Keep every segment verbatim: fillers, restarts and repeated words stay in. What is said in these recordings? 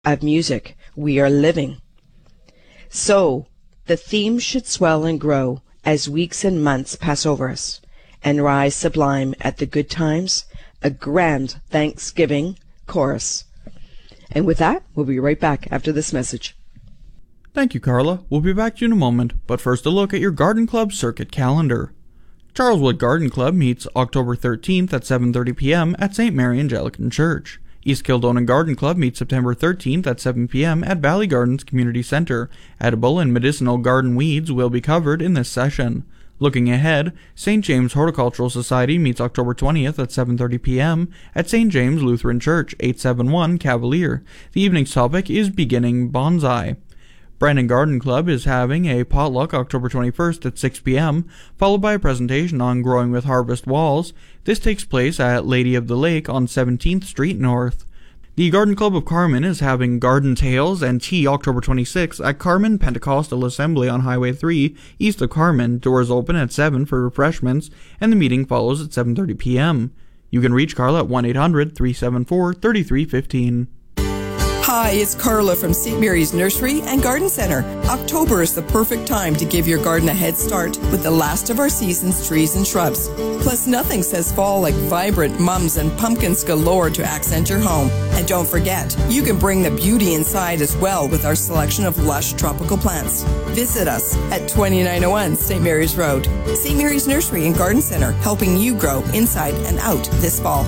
of music we are living. So, the theme should swell and grow as weeks and months pass over us, and rise sublime at the good times, a grand Thanksgiving chorus. And with that, we'll be right back after this message. Thank you, Carla. We'll be back to you in a moment, but first a look at your Garden Club circuit calendar. Charleswood Garden Club meets October thirteenth at seven thirty p.m. at Saint Mary Anglican Church. East Kildonan Garden Club meets September thirteenth at seven p.m. at Valley Gardens Community Center. Edible and medicinal garden weeds will be covered in this session. Looking ahead, Saint James Horticultural Society meets October twentieth at seven thirty p.m. at Saint James Lutheran Church, eight seventy-one Cavalier. The evening's topic is beginning bonsai. Brandon Garden Club is having a potluck October twenty-first at six p.m., followed by a presentation on growing with harvest walls. This takes place at Lady of the Lake on seventeenth Street North. The Garden Club of Carmen is having garden tales and tea October twenty-sixth at Carmen Pentecostal Assembly on Highway three, east of Carmen. Doors open at seven for refreshments, and the meeting follows at seven thirty p.m. You can reach Carla at one eight hundred, three seven four, three three one five. Hi, it's Carla from Saint Mary's Nursery and Garden Center. October is the perfect time to give your garden a head start with the last of our season's trees and shrubs. Plus, nothing says fall like vibrant mums and pumpkins galore to accent your home. And don't forget, you can bring the beauty inside as well with our selection of lush tropical plants. Visit us at twenty-nine oh one Saint Mary's Road. Saint Mary's Nursery and Garden Center, helping you grow inside and out this fall.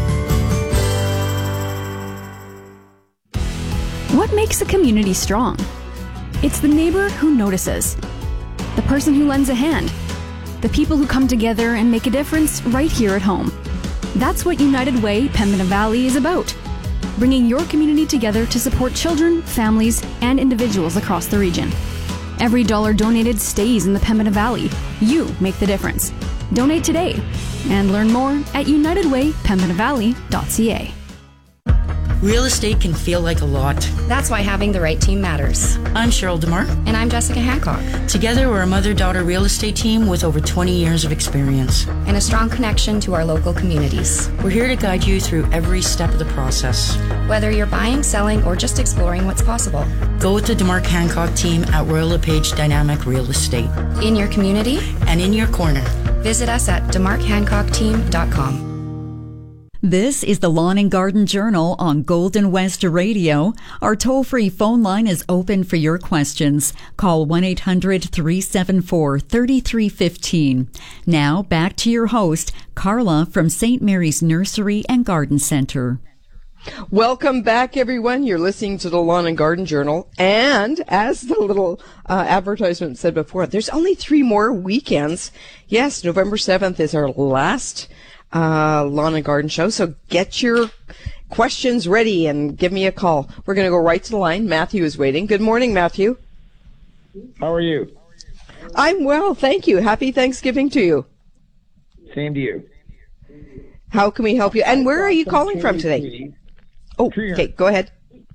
What makes a community strong? It's the neighbor who notices, the person who lends a hand, the people who come together and make a difference right here at home. That's what United Way Pembina Valley is about, bringing your community together to support children, families, and individuals across the region. Every dollar donated stays in the Pembina Valley. You make the difference. Donate today and learn more at united way pembina valley dot c a. Real estate can feel like a lot. That's why having the right team matters. I'm Cheryl DeMar. And I'm Jessica Hancock. Together, we're a mother-daughter real estate team with over twenty years of experience. And a strong connection to our local communities. We're here to guide you through every step of the process. Whether you're buying, selling, or just exploring what's possible. Go with the DeMar Hancock team at Royal LePage Dynamic Real Estate. In your community. And in your corner. Visit us at demarc hancock team dot com. This is the Lawn and Garden Journal on Golden West Radio. Our toll-free phone line is open for your questions. Call one eight hundred, three seven four, three three one five. Now, back to your host, Carla from Saint Mary's Nursery and Garden Center. Welcome back, everyone. You're listening to the Lawn and Garden Journal. And as the little uh, advertisement said before, there's only three more weekends. Yes, November seventh is our last Uh, lawn and garden show. So get your questions ready and give me a call. We're going to go right to the line. Matthew is waiting. Good morning, Matthew. How are you? I'm well, thank you. Happy Thanksgiving to you. Same to you. How can we help you? And where are you calling from today? Oh, okay, go ahead.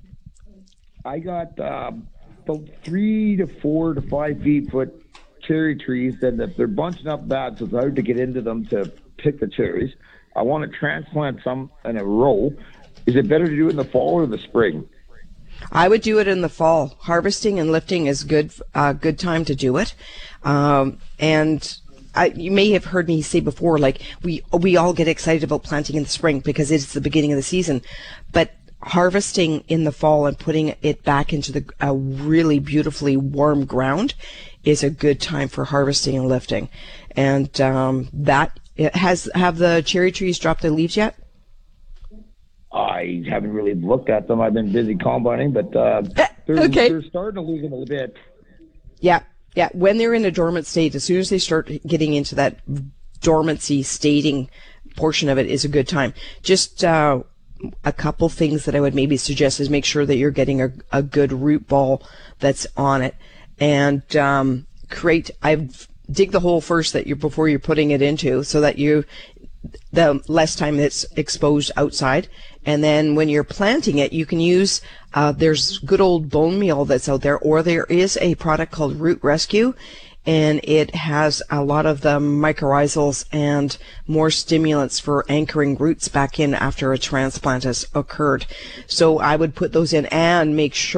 I got um, about three to four to five feet foot cherry trees, and if they're bunching up bad, so it's hard to get into them to pick the cherries. I want to transplant some in a row. Is it better to do it in the fall or the spring? I would do it in the fall. Harvesting and lifting is good. Uh, good time to do it. Um, and I, you may have heard me say before, like we we all get excited about planting in the spring because it's the beginning of the season, but harvesting in the fall and putting it back into the a really beautifully warm ground is a good time for harvesting and lifting. And um, that. It has have the cherry trees dropped their leaves yet? I haven't really looked at them. I've been busy combining, but uh, they're, okay. they're starting to lose them a little bit. Yeah, yeah. When they're in a dormant state, as soon as they start getting into that dormancy stating portion of it, is a good time. Just uh, a couple things that I would maybe suggest is make sure that you're getting a, a good root ball that's on it, and um, create. I've dig the hole first that you before you're putting it into, so that you the less time it's exposed outside. And then when you're planting it, you can use uh, there's good old bone meal that's out there, or there is a product called Root Rescue. and it has a lot of the mycorrhizals and more stimulants for anchoring roots back in after a transplant has occurred. So I would put those in and make sure